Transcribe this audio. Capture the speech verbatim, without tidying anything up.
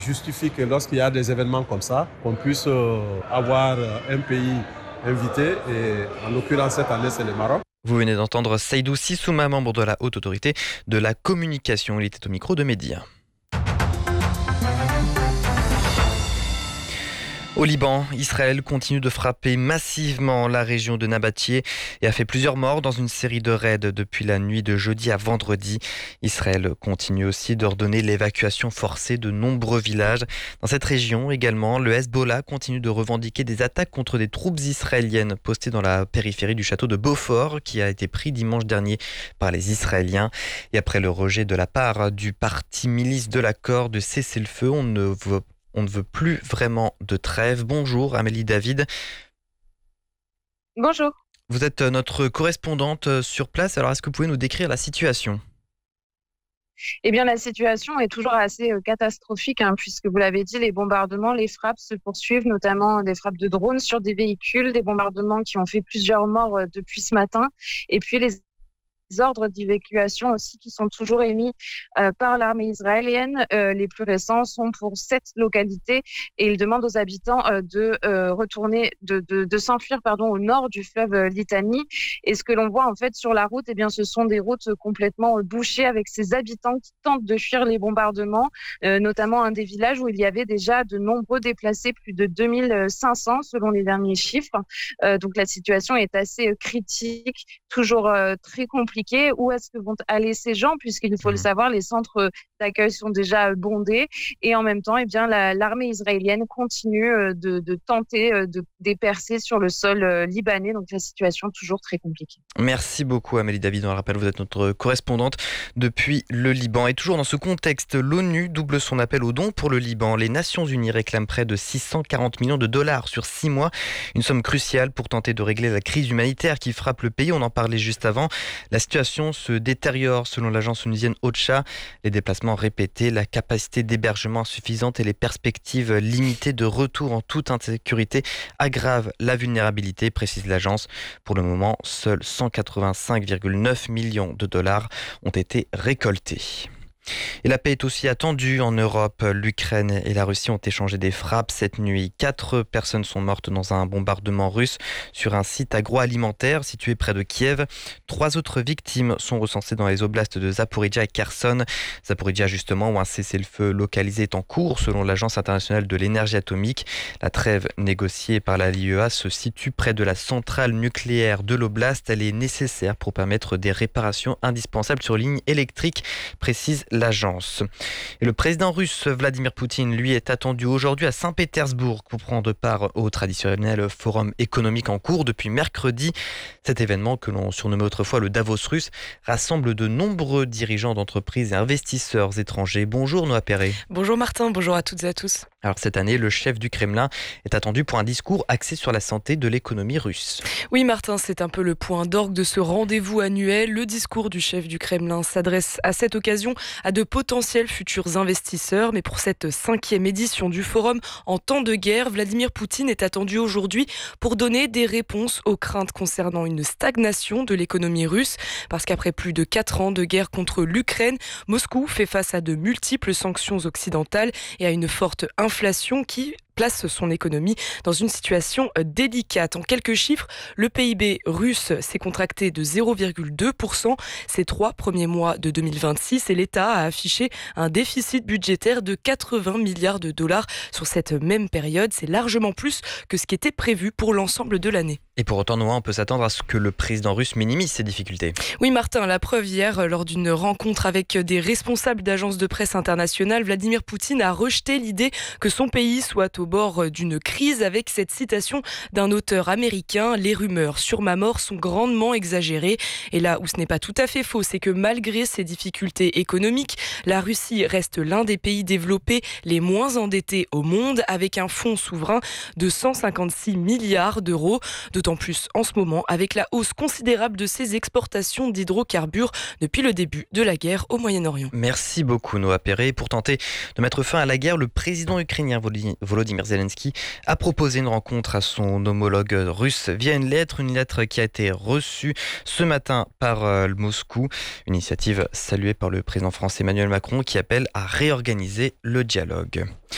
Justifie que lorsqu'il y a des événements comme ça, qu'on puisse euh, avoir un pays invité, et en l'occurrence cette année c'est le Maroc. Vous venez d'entendre Seydou Sissouma, membre de la Haute Autorité de la Communication. Il était au micro de Média. Au Liban, Israël continue de frapper massivement la région de Nabatie et a fait plusieurs morts dans une série de raids depuis la nuit de jeudi à vendredi. Israël continue aussi d'ordonner l'évacuation forcée de nombreux villages. Dans cette région également, le Hezbollah continue de revendiquer des attaques contre des troupes israéliennes postées dans la périphérie du château de Beaufort qui a été pris dimanche dernier par les Israéliens. Et après le rejet de la part du parti milice de l'accord de cessez-le-feu, on ne veut On ne veut plus vraiment de trêve. Bonjour Amélie David. Bonjour. Vous êtes notre correspondante sur place. Alors est-ce que vous pouvez nous décrire la situation ? Eh bien, la situation est toujours assez catastrophique, hein, puisque vous l'avez dit, les bombardements, les frappes se poursuivent, notamment des frappes de drones sur des véhicules, des bombardements qui ont fait plusieurs morts depuis ce matin. Et puis les ordres d'évacuation aussi qui sont toujours émis euh, par l'armée israélienne. Euh, les plus récents sont pour sept localités et ils demandent aux habitants euh, de euh, retourner, de, de, de s'enfuir pardon, au nord du fleuve euh, Litani. Et ce que l'on voit en fait sur la route, eh bien, ce sont des routes complètement euh, bouchées avec ces habitants qui tentent de fuir les bombardements, euh, notamment un des villages où il y avait déjà de nombreux déplacés, plus de deux mille cinq cents selon les derniers chiffres. Euh, donc la situation est assez euh, critique, toujours euh, très compliquée. Où est-ce que vont aller ces gens, puisqu'il faut mmh. le savoir, les centres d'accueil sont déjà bondés et en même temps, eh bien, la, l'armée israélienne continue de, de tenter de dépercer sur le sol libanais. Donc la situation est toujours très compliquée. Merci beaucoup Amélie David. On le rappelle, vous êtes notre correspondante depuis le Liban. Et toujours dans ce contexte, l'ONU double son appel aux dons pour le Liban. Les Nations Unies réclament près de six cent quarante millions de dollars sur six mois. Une somme cruciale pour tenter de régler la crise humanitaire qui frappe le pays. On en parlait juste avant. La La situation se détériore selon l'agence onusienne OCHA. Les déplacements répétés, la capacité d'hébergement insuffisante et les perspectives limitées de retour en toute insécurité aggravent la vulnérabilité, précise l'agence. Pour le moment, seuls cent quatre-vingt-cinq virgule neuf millions de dollars ont été récoltés. Et la paix est aussi attendue en Europe. L'Ukraine et la Russie ont échangé des frappes cette nuit. Quatre personnes sont mortes dans un bombardement russe sur un site agroalimentaire situé près de Kiev. Trois autres victimes sont recensées dans les oblasts de Zaporijia et Kherson. Zaporijia, justement, où un cessez-le-feu localisé est en cours selon l'Agence internationale de l'énergie atomique. La trêve négociée par la L I E A se situe près de la centrale nucléaire de l'oblast. Elle est nécessaire pour permettre des réparations indispensables sur ligne électrique, précise l'agence. Et le président russe Vladimir Poutine, lui, est attendu aujourd'hui à Saint-Pétersbourg pour prendre part au traditionnel forum économique en cours depuis mercredi. Cet événement, que l'on surnommait autrefois le Davos russe, rassemble de nombreux dirigeants d'entreprises et investisseurs étrangers. Bonjour Noah Perret. Bonjour Martin, bonjour à toutes et à tous. Alors cette année, le chef du Kremlin est attendu pour un discours axé sur la santé de l'économie russe. Oui Martin, c'est un peu le point d'orgue de ce rendez-vous annuel. Le discours du chef du Kremlin s'adresse à cette occasion à de potentiels futurs investisseurs. Mais pour cette cinquième édition du forum en temps de guerre, Vladimir Poutine est attendu aujourd'hui pour donner des réponses aux craintes concernant une stagnation de l'économie russe. Parce qu'après plus de quatre ans de guerre contre l'Ukraine, Moscou fait face à de multiples sanctions occidentales et à une forte inflation qui place son économie dans une situation délicate. En quelques chiffres, le P I B russe s'est contracté de zéro virgule deux pour cent ces trois premiers mois de deux mille vingt-six et l'État a affiché un déficit budgétaire de quatre-vingts milliards de dollars sur cette même période. C'est largement plus que ce qui était prévu pour l'ensemble de l'année. Et pour autant, Noah, on peut s'attendre à ce que le président russe minimise ces difficultés. Oui, Martin, la preuve hier, lors d'une rencontre avec des responsables d'agences de presse internationales, Vladimir Poutine a rejeté l'idée que son pays soit au bord d'une crise avec cette citation d'un auteur américain: « Les rumeurs sur ma mort sont grandement exagérées ». Et là où ce n'est pas tout à fait faux, c'est que malgré ces difficultés économiques, la Russie reste l'un des pays développés les moins endettés au monde, avec un fonds souverain de cent cinquante-six milliards d'euros. D'autant plus en ce moment avec la hausse considérable de ses exportations d'hydrocarbures depuis le début de la guerre au Moyen-Orient. Merci beaucoup Noah Perret. Pour tenter de mettre fin à la guerre, le président ukrainien Volodymyr Zelensky a proposé une rencontre à son homologue russe via une lettre, une lettre qui a été reçue ce matin par euh, Moscou. Une initiative saluée par le président français Emmanuel Macron qui appelle à réorganiser le dialogue.